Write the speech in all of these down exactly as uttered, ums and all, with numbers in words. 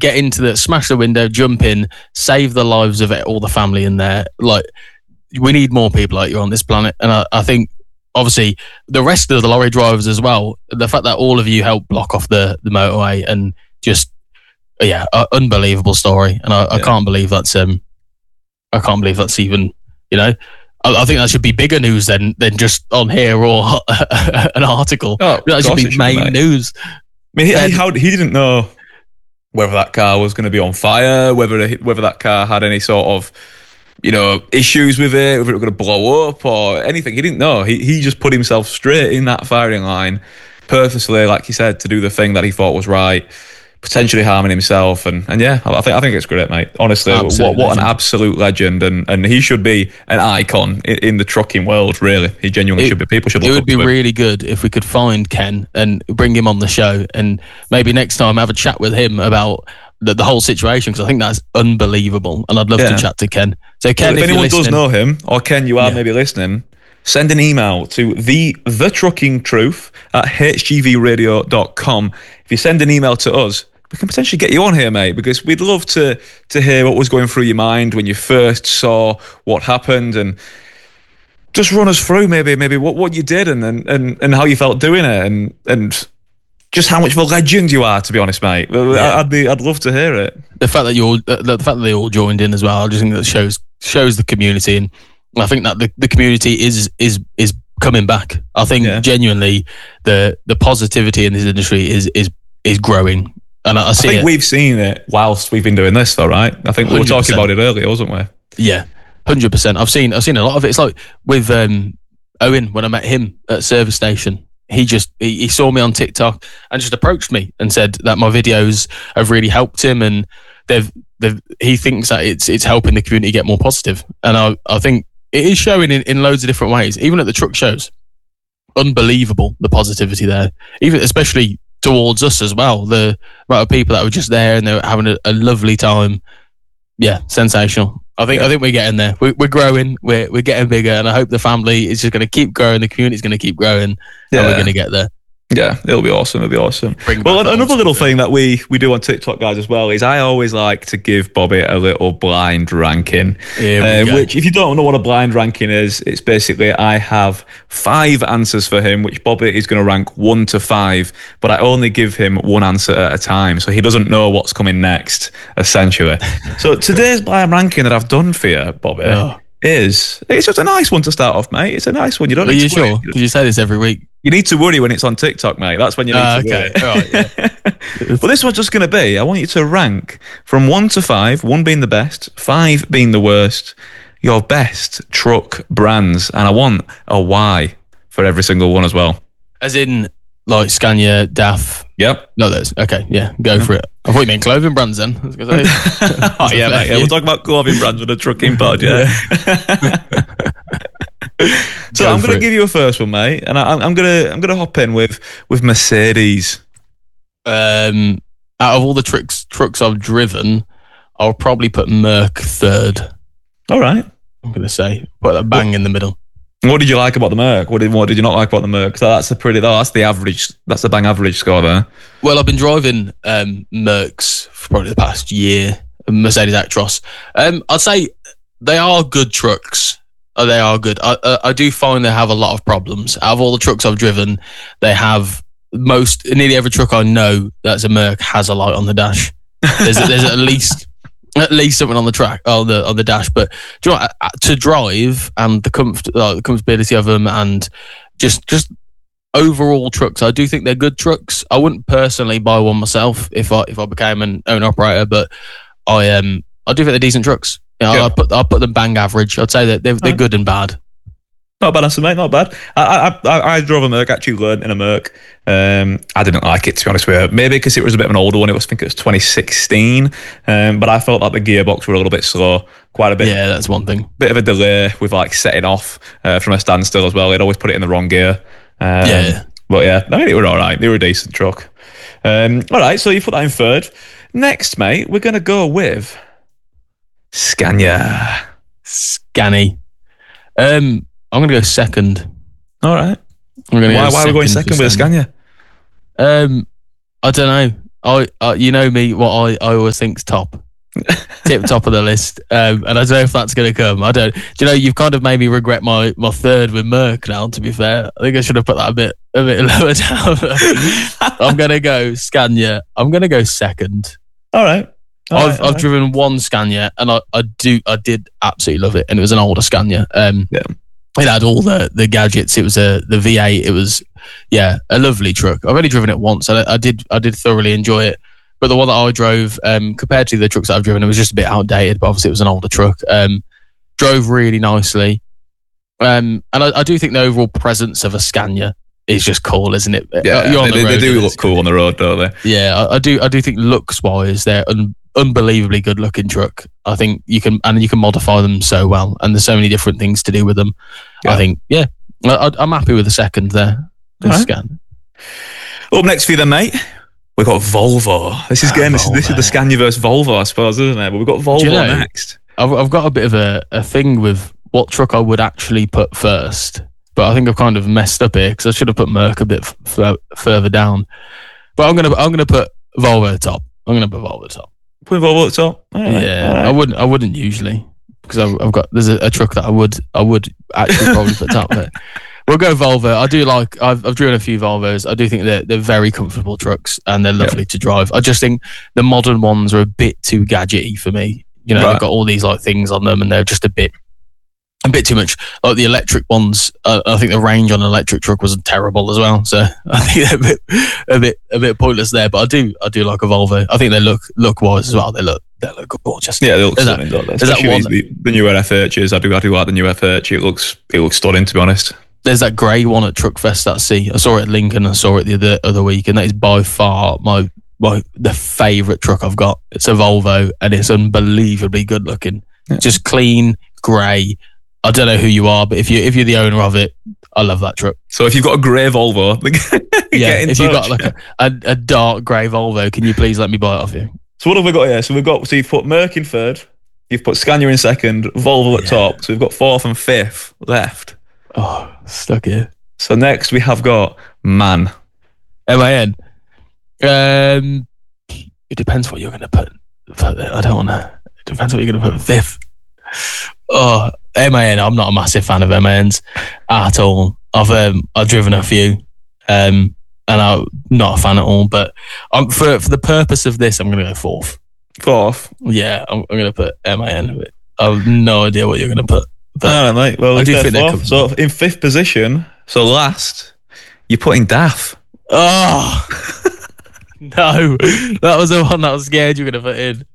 get into the, smash the window, jump in, save the lives of it, all the family in there. Like, we need more people like you on this planet. And I, I think, obviously, the rest of the lorry drivers as well, the fact that all of you helped block off the, the motorway and just, yeah, uh, unbelievable story. And I, yeah. I can't believe that's, um, I can't believe that's even, you know, I, I think that should be bigger news than, than just on here or an article. Oh, that should be should, main mate. news. I mean, he, um, how, he didn't know whether that car was going to be on fire, whether whether that car had any sort of, you know, issues with it, whether it was going to blow up or anything. He didn't know. He he just put himself straight in that firing line, purposely, like you said, to do the thing that he thought was right, potentially harming himself. And, and yeah, I think I think it's great, mate. Honestly, what what an absolute legend. And, and he should be an icon in, in the trucking world, really. He genuinely it, should be. People should look It would up be to him. really good if we could find Ken and bring him on the show and maybe next time have a chat with him about the, the whole situation, because I think that's unbelievable and I'd love yeah. to chat to Ken. So Ken, well, if, if anyone does know him, or Ken, you are yeah. maybe listening, send an email to the the trucking truth at h g v radio dot com. If you send an email to us, we can potentially get you on here, mate, because we'd love to to hear what was going through your mind when you first saw what happened, and just run us through maybe maybe what, what you did and, and and how you felt doing it, and and just how much of a legend you are, to be honest, mate. Yeah. I'd be I'd love to hear it. The fact that you all the, the fact that they all joined in as well, I just think that shows shows the community, and I think that the, the community is is is coming back. I think yeah. genuinely the the positivity in this industry is is is growing. And I, I, see I think it. we've seen it whilst we've been doing this, though, right? I think we were talking about it earlier, wasn't we? Yeah, one hundred percent. I've seen I've seen a lot of it. It's like with um, Owen, when I met him at service station, he just he, he saw me on TikTok and just approached me and said that my videos have really helped him, and they've they've he thinks that it's it's helping the community get more positive. And I I think it is showing in, in loads of different ways, even at the truck shows. Unbelievable, the positivity there, even especially towards us as well. The amount of people that were just there and they were having a, a lovely time. Yeah, sensational. I think yeah. I think we're getting there. We're, we're growing. We're we're getting bigger, and I hope the family is just going to keep growing. The community is going to keep growing, yeah. and we're going to get there. Yeah, it'll be awesome. It'll be awesome. Well, another little thing that we, we do on TikTok, guys, as well, is I always like to give Bobby a little blind ranking. Uh, which, if you don't know what a blind ranking is, it's basically I have five answers for him, which Bobby is going to rank one to five, but I only give him one answer at a time, so he doesn't know what's coming next, essentially. So today's blind ranking that I've done for you, Bobby, oh. is it's just a nice one to start off, mate. It's a nice one. You don't. Are need you to sure? Because you say this every week. You need to worry when it's on TikTok, mate. That's when you need uh, to okay. worry. All right, yeah. Well, this one's just going to be, I want you to rank from one to five, one being the best, five being the worst, your best truck brands. And I want a why for every single one as well. As in, like, Scania, D A F? Yep. No, those. Okay, yeah, go yeah. for it. I thought you meant clothing brands then. I was gonna say. oh, yeah, mate. Yeah, we'll talk about clothing brands with a trucking pod, yeah. yeah. So Go I'm going to give you a first one, mate, and I, I'm going to I'm going to hop in with with Mercedes. Um, out of all the trucks trucks I've driven, I'll probably put Merc third. All right, I'm going to say put that bang what, in the middle. What did you like about the Merc? What did what did you not like about the Merc? So that's a pretty that's the average. That's the bang average score there. Well, I've been driving um, Mercs for probably the past year. Mercedes Actros. Um, I'd say they are good trucks. Oh, they are good. I, uh, I do find they have a lot of problems. Out of all the trucks I've driven, they have most, nearly every truck I know that's a Merc has a light on the dash. There's, there's at least at least something on the track, on the on the dash. But do you know what, to drive and the comfort, uh, the comfortability of them, and just just overall trucks, I do think they're good trucks. I wouldn't personally buy one myself if I if I became an owner operator, but I um I do think they're decent trucks. Yeah, yeah. I'll put I'll put them bang average. I'd say that they're they're right. good and bad. Not bad answer, mate. Not bad. I I I, I drove a Merc. Actually, learned in a Merc. Um, I didn't like it, to be honest with you. Maybe because it was a bit of an older one. It was I think it was twenty sixteen. Um, but I felt like the gearbox were a little bit slow. Quite a bit. Yeah, that's one thing. Bit of a delay with like setting off uh, from a standstill as well. They'd always put it in the wrong gear. Um, yeah. But yeah, I mean, they were all right. They were a decent truck. Um, all right, so you put that in third. Next, mate, we're gonna go with Scania. Scanny. Um, I'm going to go second. All right. I'm gonna why go why are we going second with a Scania? Um, I don't know. I, uh, you know me, what I, I always think's top. Tip top of the list, um, and I don't know if that's going to come. I don't. Do you know? You've kind of made me regret my, my third with Merc now. To be fair, I think I should have put that a bit a bit lower down. I'm going to go Scania. I'm going to go second. All right. All I've right, all I've right. driven one Scania, and I, I do I did absolutely love it, and it was an older Scania. Um, yeah. It had all the, the gadgets. It was a the V eight. It was yeah a lovely truck. I've only driven it once, and I, I did I did thoroughly enjoy it. But the one that I drove, um, compared to the trucks that I've driven, it was just a bit outdated. But obviously, it was an older truck. Um, drove really nicely, um, and I, I do think the overall presence of a Scania is just cool, isn't it? Yeah, You're on they, the road, they do look cool on the road, don't they? Yeah, I, I do. I do think looks wise, they're an unbelievably good looking truck. I think you can and you can modify them so well, and there's so many different things to do with them. Yeah. I think, yeah, I, I'm happy with the second there. The right. Scan. Up next for you then, mate. We've got Volvo. This is oh, again. This, this is the Scania versus Volvo, I suppose, isn't it? But we've got Volvo you know, next. I've, I've got a bit of a, a thing with what truck I would actually put first, but I think I've kind of messed up here because I should have put Merc a bit f- further down. But I'm gonna I'm gonna put Volvo top. I'm gonna put Volvo top. Put Volvo at top. Right, yeah, right. I wouldn't. I wouldn't usually because I've, I've got there's a, a truck that I would I would actually probably put top. But we'll go Volvo. I do like. I've I've driven a few Volvos. I do think they're they're very comfortable trucks and they're lovely yeah. to drive. I just think the modern ones are a bit too gadgety for me. You know, right. they've got all these like things on them and they're just a bit a bit too much. Like the electric ones, uh, I think the range on an electric truck was terrible as well. So I think they're a bit a bit a bit pointless there. But I do I do like a Volvo. I think they look look wise as well. They look they look gorgeous. Yeah, they look there's stunning. That, there's that one, the, the newer F H's. I do I do like the new F H. It looks it looks stunning, to be honest. There's that grey one at Truckfest that I see. I saw it at Lincoln. I saw it the other other week, and that is by far my my the favourite truck I've got. It's a Volvo, and it's unbelievably good looking. Yeah. Just clean, grey. I don't know who you are, but if you if you're the owner of it, I love that truck. So if you've got a grey Volvo, yeah, if touch. you've got like a, a, a dark grey Volvo, can you please let me buy it off you? So what have we got here? So we've got so you've put Merc in third, you've put Scania in second, Volvo at yeah. top. So we've got fourth and fifth left. Oh, stuck here. So next we have got MAN. M A N. Um, it depends what you're going to put. I don't want to. It depends what you're going to put fifth. Oh, M A N. I'm not a massive fan of M A Ns at all. I've um, I've driven a few, um, and I'm not a fan at all. But um, for for the purpose of this, I'm going to go fourth. Fourth. Yeah, I'm, I'm going to put M A N. I have no idea what you're going to put. But all right, mate. Well, I do think fourth, so in fifth position, so last, you're putting D A F. Oh no, that was the one that I was scared you were going to put in.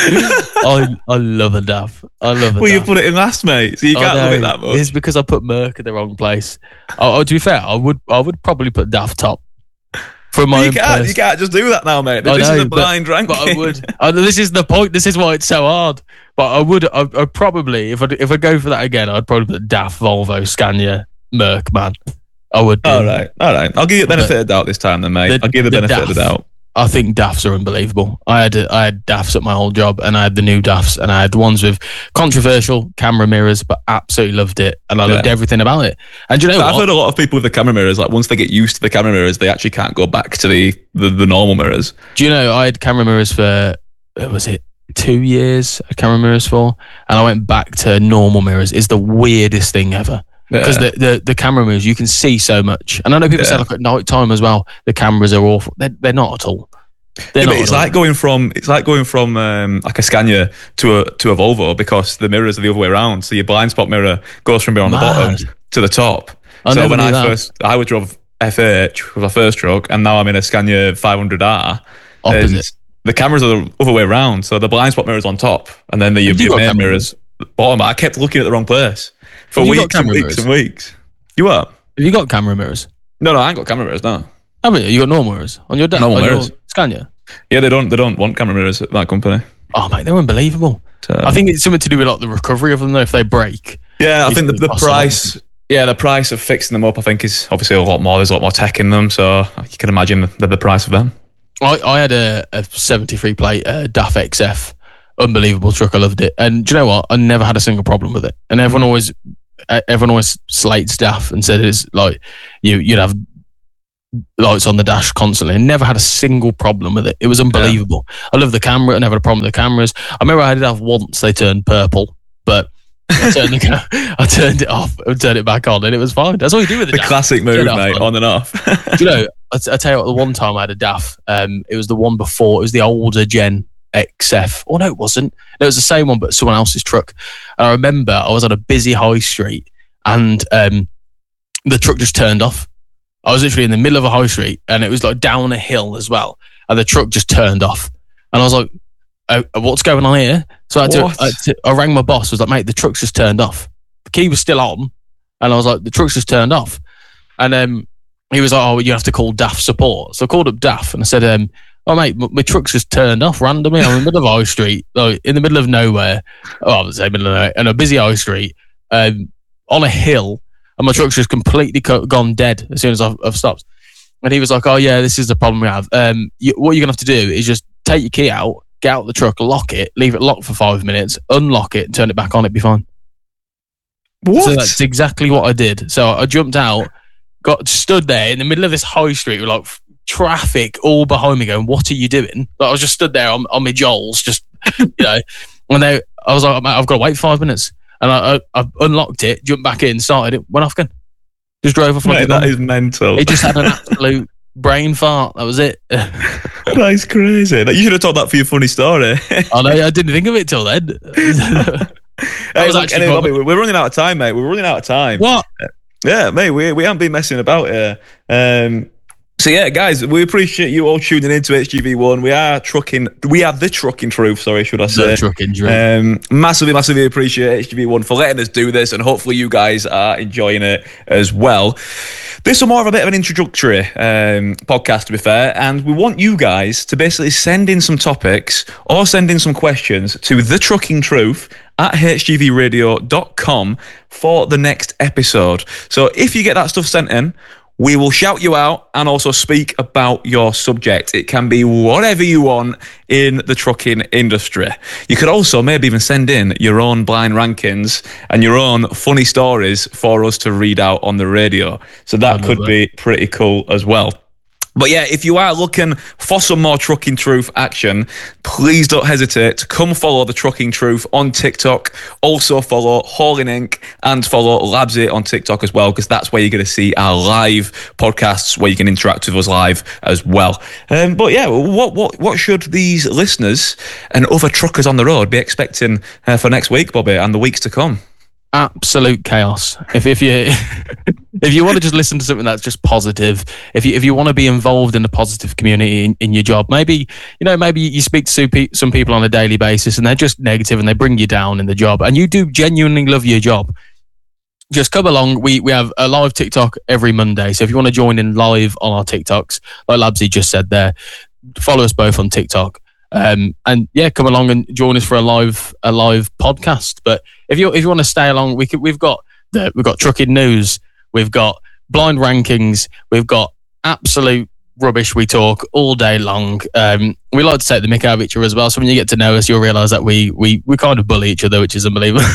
I I love a D A F. I love a well, D A F. you put it in last, mate, so you can't love it that much. It's because I put Merc in the wrong place. Oh, oh, to be fair, I would I would probably put D A F top. For my you can't person. You can't just do that now, mate. This know, is a blind but, ranking. But I would. I, this is the point. This is why it's so hard. But I would. I, I probably if I if I go for that again, I'd probably put D A F, Volvo, Scania, Merc, man. I would. Do. All right, all right. I'll give you the benefit but of the doubt this time, then, mate. The, I'll give you the, the benefit D A F, of the doubt. I think D A Fs are unbelievable. I had I had D A Fs at my old job, and I had the new D A Fs, and I had the ones with controversial camera mirrors, but absolutely loved it, and I loved yeah. everything about it. And do you know I've what? heard a lot of people with the camera mirrors, like once they get used to the camera mirrors, they actually can't go back to the the, the normal mirrors. Do you know I had camera mirrors for uh, was it two years? Camera mirrors for, and I went back to normal mirrors. It's the weirdest thing ever. Because yeah. the, the, the camera mirrors, you can see so much. And I know people yeah. say like at night time as well, the cameras are awful. They're, they're not at all. Yeah, but it's like all. going from it's like going from um, like a Scania to a to a Volvo because the mirrors are the other way around. So your blind spot mirror goes from being on Mad. the bottom to the top. I so when I that. first I would drove F H with my first truck, and now I'm in a Scania five hundred R. Opposite. The cameras are the other way around. So the blind spot mirror's on top, and then the your, your main mirrors bottom. I kept looking at the wrong place. For Have weeks and weeks mirrors? and weeks. You what? Have you got camera mirrors? No, no, I ain't got camera mirrors, no. Haven't you? You got normal mirrors on your, da- normal on mirrors. your Scania? Yeah, they don't they don't want camera mirrors at that company. Oh, mate, they're unbelievable. So, I think it's something to do with like the recovery of them, though, if they break. Yeah, I think the, the price... Yeah, the price of fixing them up, I think, is obviously a lot more. There's a lot more tech in them, so you can imagine the, the price of them. I, I had a, a seventy-three plate uh, D A F X F. Unbelievable truck. I loved it. And do you know what? I never had a single problem with it. And everyone always... Everyone always slates D A F and said it's like you, you'd have lights on the dash constantly and never had a single problem with it. It was unbelievable. Yeah. I love the camera. I never had a problem with the cameras. I remember I did have once they turned purple, but I turned, the, I turned it off and turned it back on and it was fine. That's all you do with the, the D A F. Classic move, mate, on and off. Do you know, I, I tell you what, the one time I had a D A F, um, it was the one before, it was the older gen X F. Oh, no, it wasn't. No, it was the same one, but someone else's truck. And I remember I was on a busy high street and um, the truck just turned off. I was literally in the middle of a high street and it was like down a hill as well. And the truck just turned off. And I was like, oh, what's going on here? So I, had to, I, had to, I rang my boss. I was like, mate, the truck's just turned off. The key was still on. And I was like, the truck's just turned off. And um, he was like, oh, you have to call D A F support. So I called up D A F and I said, um, oh, mate, my, my truck's just turned off randomly. I'm in the middle of high street, like, in the middle of nowhere. Oh, I would say middle of nowhere, in a busy high street, um, on a hill. And my truck's just completely co- gone dead as soon as I've, I've stopped. And he was like, oh, yeah, this is the problem we have. Um, you, what you're going to have to do is just take your key out, get out the truck, lock it, leave it locked for five minutes, unlock it, and turn it back on, it'd be fine. What? So that's exactly what I did. So I jumped out, got stood there in the middle of this high street with like traffic all behind me going, what are you doing? Like, I was just stood there on, on my jowls, just, you know, when they, I was like, I've got to wait five minutes. And I, I, I unlocked it, jumped back in, started it, went off again. Just drove off. Mate, that is mental. It just had an absolute brain fart. That was it. That's crazy. You should have told that for your funny story. I know, I didn't think of it till then. Hey, look, anyway, Bobby, we're running out of time, mate. We're running out of time. What? Yeah, mate, we, we haven't been messing about here. Um, So yeah, guys, we appreciate you all tuning into H G V one. We are trucking, we are the trucking truth, sorry, should I say. The trucking truth. Um, massively, massively appreciate H G V one for letting us do this, and hopefully you guys are enjoying it as well. This is more of a bit of an introductory um, podcast, to be fair, and we want you guys to basically send in some topics or send in some questions to the trucking truth at h g v radio dot com for the next episode. So if you get that stuff sent in, we will shout you out and also speak about your subject. It can be whatever you want in the trucking industry. You could also maybe even send in your own blind rankings and your own funny stories for us to read out on the radio. So that could that. be pretty cool as well. But yeah, if you are looking for some more Trucking Truth action, please don't hesitate to come follow the Trucking Truth on TikTok. Also follow Hauling Incorporated and follow Labsy on TikTok as well, because that's where you're going to see our live podcasts where you can interact with us live as well. Um, but yeah, what what what should these listeners and other truckers on the road be expecting uh, for next week, Bobby, and the weeks to come? Absolute chaos. If if you if you want to just listen to something that's just positive, if you if you want to be involved in the positive community in, in your job, maybe you know maybe you speak to some people on a daily basis and they're just negative and they bring you down in the job, and you do genuinely love your job. Just come along. We we have a live TikTok every Monday, so if you want to join in live on our TikToks, like Labsy just said there, follow us both on TikTok. Um, and yeah, come along and join us for a live a live podcast. But if you if you want to stay along, we could, we've got the, we've got trucking news, we've got blind rankings, we've got absolute rubbish. We talk all day long. Um, we like to take the mick out of each other as well. So when you get to know us, you'll realise that we we we kind of bully each other, which is unbelievable.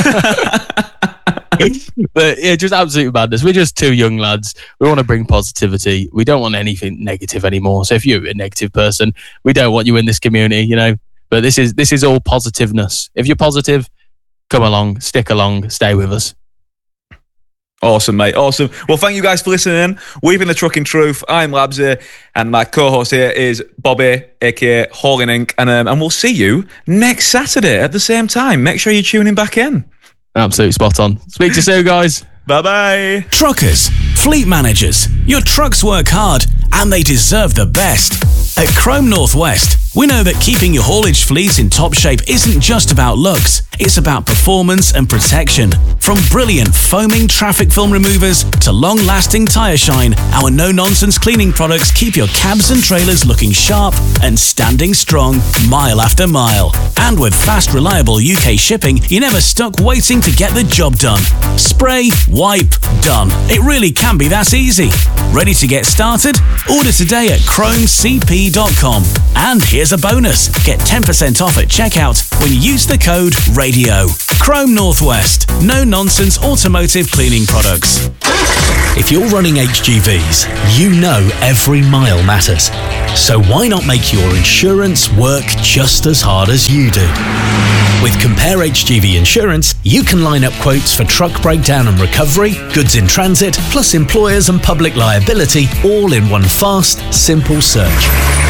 But yeah, just absolute madness. We're just two young lads. We want to bring positivity. We don't want anything negative anymore. So if you're a negative person, we don't want you in this community, you know. But this is this is all positiveness. If you're positive, come along, stick along, stay with us. Awesome, mate. Awesome. Well, thank you guys for listening. We've been the Trucking Truth. I'm Labsy, and my co-host here is Bobby, aka Hauling Incorporated. And um, and we'll see you next Saturday at the same time. Make sure you're tuning back in. Absolutely spot on. Speak to you soon, guys. Bye-bye. Truckers, fleet managers, your trucks work hard and they deserve the best. At Chrome Northwest, we know that keeping your haulage fleet in top shape isn't just about looks, it's about performance and protection. From brilliant foaming traffic film removers to long-lasting tyre shine, our no-nonsense cleaning products keep your cabs and trailers looking sharp and standing strong mile after mile. And with fast, reliable U K shipping, you're never stuck waiting to get the job done. Spray, wipe, done. It really can be that easy. Ready to get started? Order today at chrome c p dot com. And here's a bonus. Get ten percent off at checkout when you use the code RADIO. Chrome Northwest. No nonsense automotive cleaning products. If you're running H G Vs, you know every mile matters. So why not make your insurance work just as hard as you do? With Compare H G V Insurance, you can line up quotes for truck breakdown and recovery, goods in transit, plus employers and public liability, all in one fast, simple search.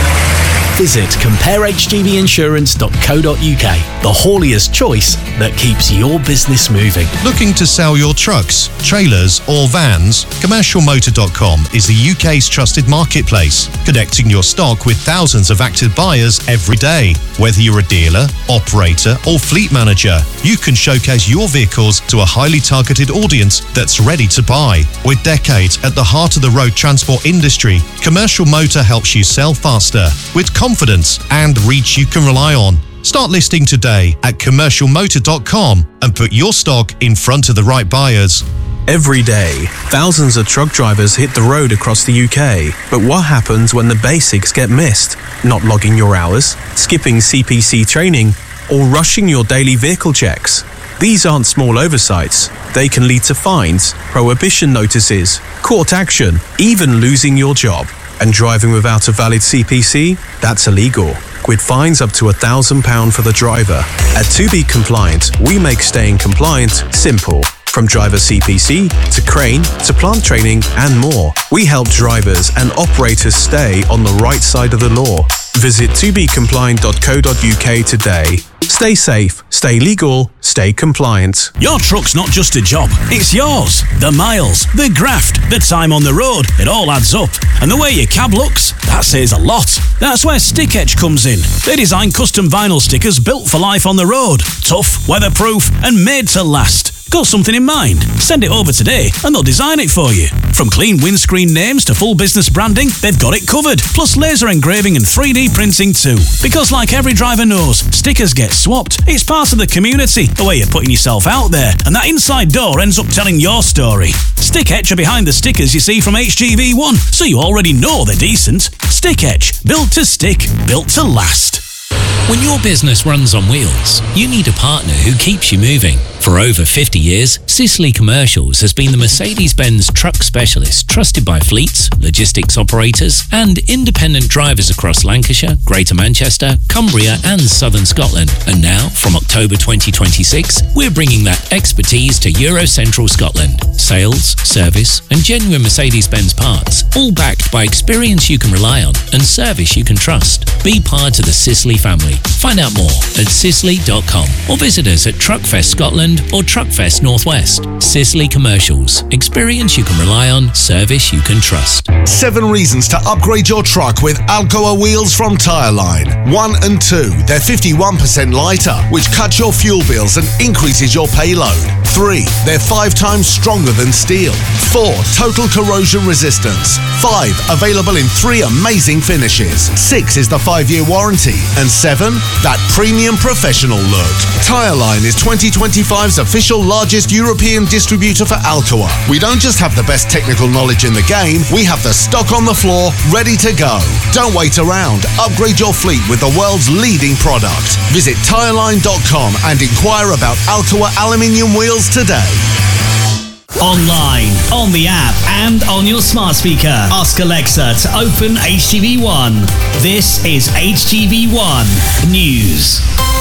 Visit compare h g v insurance dot co dot u k, the haulier's choice that keeps your business moving. Looking to sell your trucks, trailers or vans? commercial motor dot com is the U K's trusted marketplace, connecting your stock with thousands of active buyers every day. Whether you're a dealer, operator or fleet manager, you can showcase your vehicles to a highly targeted audience that's ready to buy. With decades at the heart of the road transport industry, Commercial Motor helps you sell faster, with confidence and reach you can rely on. Start listing today at commercial motor dot com and put your stock in front of the right buyers. Every day, thousands of truck drivers hit the road across the U K. But what happens when the basics get missed? Not logging your hours, skipping C P C training, or rushing your daily vehicle checks? These aren't small oversights. They can lead to fines, prohibition notices, court action, even losing your job. And driving without a valid C P C? That's illegal, with fines up to one thousand pounds for the driver. At To Be Compliant, we make staying compliant simple. From driver C P C to crane to plant training and more, we help drivers and operators stay on the right side of the law. Visit to be compliant dot co dot u k today. Stay safe, stay legal, stay compliant. Your truck's not just a job, it's yours. The miles, the graft, the time on the road, it all adds up. And the way your cab looks, that says a lot. That's where Stick Etch comes in. They design custom vinyl stickers built for life on the road. Tough, weatherproof, and made to last. Got something in mind? Send it over today and they'll design it for you. From clean windscreen names to full business branding, they've got it covered. Plus laser engraving and three D printing too. Because like every driver knows, stickers get swapped. It's part of the community, the way you're putting yourself out there. And that inside door ends up telling your story. Stick Etch are behind the stickers you see from H G V one, so you already know they're decent. Stick Etch, built to stick, built to last. When your business runs on wheels, you need a partner who keeps you moving. For over fifty years, Sisley Commercials has been the Mercedes-Benz truck specialist trusted by fleets, logistics operators, and independent drivers across Lancashire, Greater Manchester, Cumbria, and Southern Scotland. And now, from October twenty twenty-six, we're bringing that expertise to Euro Central Scotland. Sales, service, and genuine Mercedes-Benz parts, all backed by experience you can rely on and service you can trust. Be part of the Sisley family. Find out more at sisley dot com or visit us at Truckfest Scotland or Truckfest Northwest. Sisley Commercials. Experience you can rely on, service you can trust. Seven reasons to upgrade your truck with Alcoa wheels from Tireline. One and two, they're fifty-one percent lighter, which cuts your fuel bills and increases your payload. Three, they're five times stronger than steel. Four, total corrosion resistance. Five, available in three amazing finishes. Six is the five-year warranty. And seven, that premium professional look. Tireline is twenty twenty-five's official largest European distributor for Alcoa. We don't just have the best technical knowledge in the game, we have the stock on the floor ready to go. Don't wait around. Upgrade your fleet with the world's leading product. Visit tireline dot com and inquire about Alcoa aluminium wheels today. Online, on the app, and on your smart speaker. Ask Alexa to open H G V one. This is H G V one News.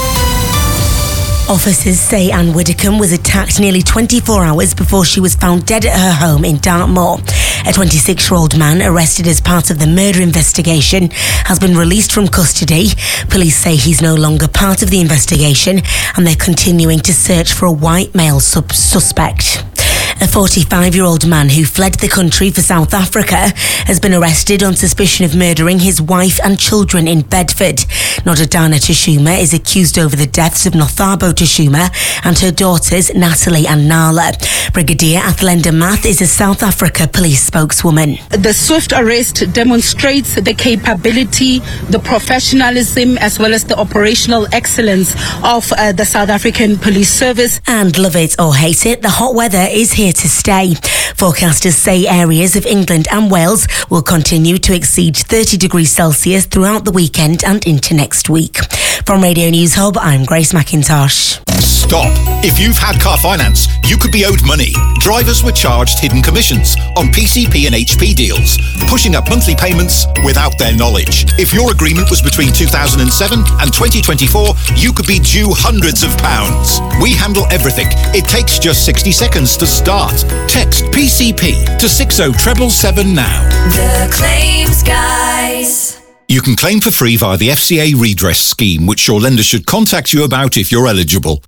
Officers say Anne Widdecombe was attacked nearly twenty-four hours before she was found dead at her home in Dartmoor. A twenty-six-year-old man arrested as part of the murder investigation has been released from custody. Police say he's no longer part of the investigation and they're continuing to search for a white male sub- suspect. A forty-five-year-old man who fled the country for South Africa has been arrested on suspicion of murdering his wife and children in Bedford. Nodadana Tashuma is accused over the deaths of Nothabo Tashuma and her daughters Natalie and Nala. Brigadier Athlenda Math is a South Africa police spokeswoman. The swift arrest demonstrates the capability, the professionalism, as well as the operational excellence of uh, the South African Police Service. And love it or hate it, the hot weather is here to stay. Forecasters say areas of England and Wales will continue to exceed thirty degrees Celsius throughout the weekend and into next week. From Radio News Hub, I'm Grace McIntosh. stop. If you've had car finance, you could be owed money. Drivers were charged hidden commissions on P C P and H P deals, pushing up monthly payments without their knowledge. If your agreement was between two thousand seven and twenty twenty-four, you could be due hundreds of pounds. We handle everything. It takes just sixty seconds to start. Text P C P to six oh seven seven now. The Claims Guys. You can claim for free via the F C A redress scheme, which your lender should contact you about if you're eligible.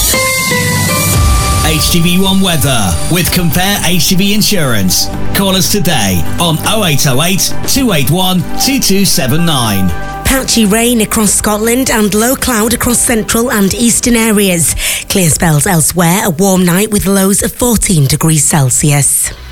H T V one weather with Compare H T V Insurance. Call us today on oh eight oh eight, two eight one, two two seven nine. Patchy rain across Scotland and low cloud across central and eastern areas. Clear spells elsewhere, a warm night with lows of fourteen degrees Celsius.